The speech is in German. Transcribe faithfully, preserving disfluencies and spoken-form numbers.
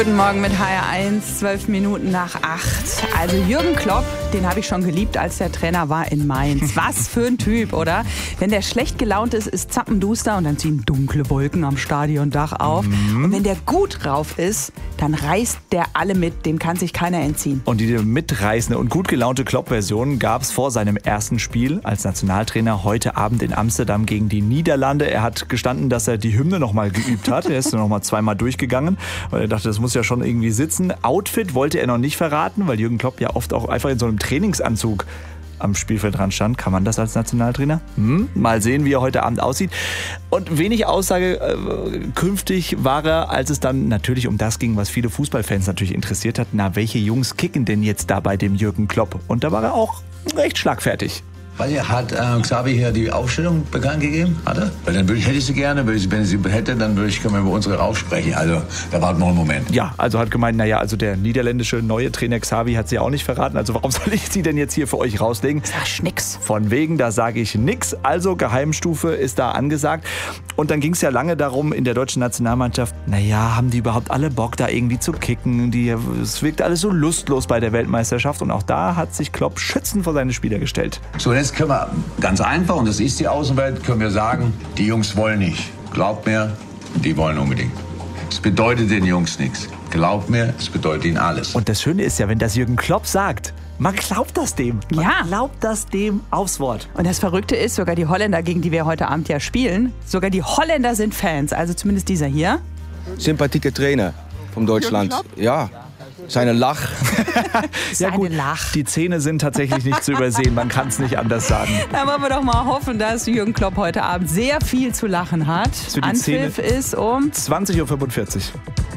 Guten Morgen mit H R eins, zwölf Minuten nach acht. Also Jürgen Klopp, den habe ich schon geliebt, als der Trainer war in Mainz. Was für ein Typ, oder? Wenn der schlecht gelaunt ist, ist zappenduster und dann ziehen dunkle Wolken am Stadiondach auf. Mhm. Und wenn der gut drauf ist, dann reißt der alle mit, dem kann sich keiner entziehen. Und diese mitreißende und gut gelaunte Klopp-Version gab es vor seinem ersten Spiel als Nationaltrainer heute Abend in Amsterdam gegen die Niederlande. Er hat gestanden, dass er die Hymne noch mal geübt hat. Er ist noch mal zweimal durchgegangen, weil er dachte, das muss ja schon irgendwie sitzen. Outfit wollte er noch nicht verraten, weil Jürgen Klopp ja oft auch einfach in so einem Trainingsanzug am Spielfeld dran stand. Kann man das als Nationaltrainer? Hm? Mal sehen, wie er heute Abend aussieht. Und wenig Aussage äh, künftig war er, als es dann natürlich um das ging, was viele Fußballfans natürlich interessiert hat. Na, welche Jungs kicken denn jetzt da bei dem Jürgen Klopp? Und da war er auch recht schlagfertig. Weil er hat äh, Xavi hier die Aufstellung bekannt gegeben, hat er? Weil dann würde ich, hätte ich sie gerne, wenn ich sie hätte, dann würde ich, können wir über unsere raufsprechen. Also, da war noch ein Moment. Ja, also hat gemeint, naja, also der niederländische neue Trainer Xavi hat sie auch nicht verraten. Also warum soll ich sie denn jetzt hier für euch rauslegen? Sag nix. Von wegen, da sage ich nix. Also Geheimstufe ist da angesagt. Und dann ging es ja lange darum in der deutschen Nationalmannschaft, naja, haben die überhaupt alle Bock, da irgendwie zu kicken? Die, es wirkt alles so lustlos bei der Weltmeisterschaft. Und auch da hat sich Klopp schützend vor seine Spieler gestellt. So, jetzt können wir ganz einfach, und das ist die Außenwelt, können wir sagen, die Jungs wollen nicht. Glaubt mir, die wollen unbedingt. Es bedeutet den Jungs nichts. Glaubt mir, es bedeutet ihnen alles. Und das Schöne ist ja, wenn das Jürgen Klopp sagt, man glaubt das dem. Man ja. glaubt das dem aufs Wort. Und das Verrückte ist, sogar die Holländer, gegen die wir heute Abend ja spielen, sogar die Holländer sind Fans. Also zumindest dieser hier. Sympathieke Trainer von Deutschland. Ja. Seine Lach. Ja, gut, Lach. Die Zähne sind tatsächlich nicht zu übersehen. Man kann es nicht anders sagen. Da wollen wir doch mal hoffen, dass Jürgen Klopp heute Abend sehr viel zu lachen hat. Für die Anpfiff Zähne ist um zwanzig Uhr fünfundvierzig.